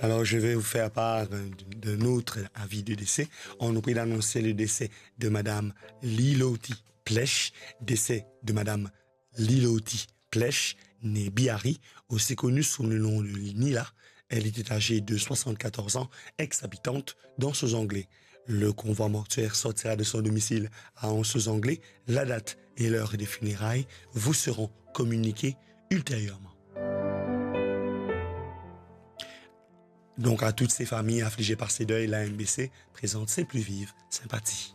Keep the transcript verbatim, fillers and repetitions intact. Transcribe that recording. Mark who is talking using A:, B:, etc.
A: Alors, je vais vous faire part d'un autre avis de décès. On nous prie d'annoncer le décès de Madame Liloti Plèche, décès de Madame Liloti Plèche, née Biari, aussi connue sous le nom de Nila. Elle était âgée de soixante-quatorze ans, ex-habitante d'Anse-aux-Anglais. Le convoi mortuaire sortira de son domicile à Anse-aux-Anglais. La date et l'heure des funérailles vous seront communiquées ultérieurement. Donc à toutes ces familles affligées par ces deuils, l'A M B C présente ses plus vives sympathies.